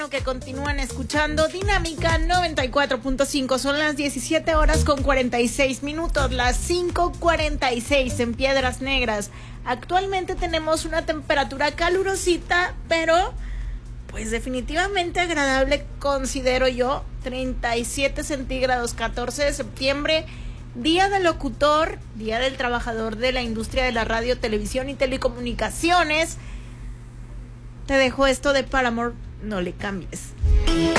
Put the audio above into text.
Que continúan escuchando Dinámica 94.5. Son las 17 horas con 46 minutos, las 5:46 en Piedras Negras. Actualmente tenemos una temperatura calurosita, pero pues definitivamente agradable, considero yo. 37 centígrados, 14 de septiembre, Día del Locutor, Día del Trabajador de la Industria de la Radio, Televisión y Telecomunicaciones. Te dejo esto de Paramore, no le cambies.